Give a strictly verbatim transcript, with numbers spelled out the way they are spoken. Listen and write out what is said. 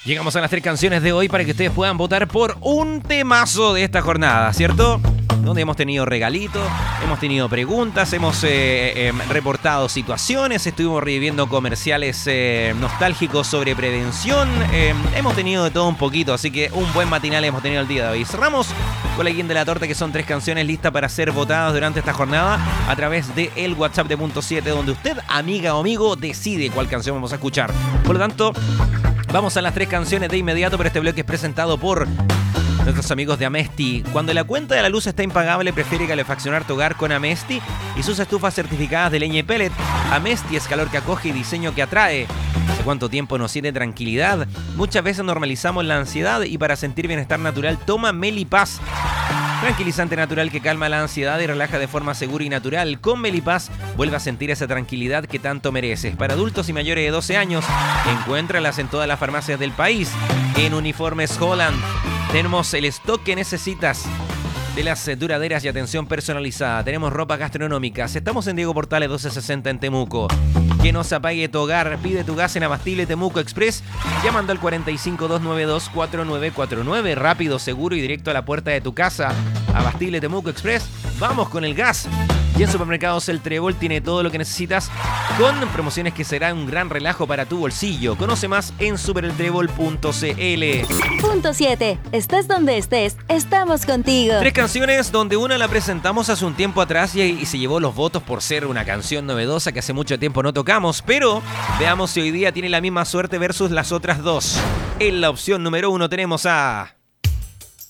Llegamos a las tres canciones de hoy para que ustedes puedan votar por un temazo de esta jornada, ¿cierto? Donde hemos tenido regalitos, hemos tenido preguntas, hemos eh, eh, reportado situaciones, estuvimos reviviendo comerciales eh, nostálgicos sobre prevención, eh, hemos tenido de todo un poquito, así que un buen matinal hemos tenido el día de hoy. Cerramos con la guinda de la torta, que son tres canciones listas para ser votadas durante esta jornada a través del WhatsApp de Punto siete, donde usted, amiga o amigo, decide cuál canción vamos a escuchar. Por lo tanto, vamos a las tres canciones de inmediato, pero este bloque es presentado por nuestros amigos de Amesti. Cuando la cuenta de la luz está impagable, prefiere calefaccionar tu hogar con Amesti y sus estufas certificadas de leña y pellet. Amesti es calor que acoge y diseño que atrae. ¿Hace cuánto tiempo nos siente tranquilidad? Muchas veces normalizamos la ansiedad y para sentir bienestar natural, toma Melipaz. Tranquilizante natural que calma la ansiedad y relaja de forma segura y natural. Con Melipaz vuelve a sentir esa tranquilidad que tanto mereces. Para adultos y mayores de doce años, encuéntralas en todas las farmacias del país. En Uniformes Holland tenemos el stock que necesitas de las duraderas y atención personalizada. Tenemos ropa gastronómica. Estamos en Diego Portales doce sesenta en Temuco. Que no se apague tu hogar. Pide tu gas en Abastible Temuco Express llamando al cuatro cinco dos nueve dos cuatro nueve cuatro nueve. Rápido, seguro y directo a la puerta de tu casa. Abastible Temuco Express. Vamos con el gas. Y en Supermercados El Trébol tiene todo lo que necesitas con promociones que serán un gran relajo para tu bolsillo. Conoce más en super el trébol punto c l. Punto siete. Estés donde estés, estamos contigo. Tres canciones donde una la presentamos hace un tiempo atrás y, y se llevó los votos por ser una canción novedosa que hace mucho tiempo no tocamos, pero veamos si hoy día tiene la misma suerte versus las otras dos. En la opción número uno tenemos a...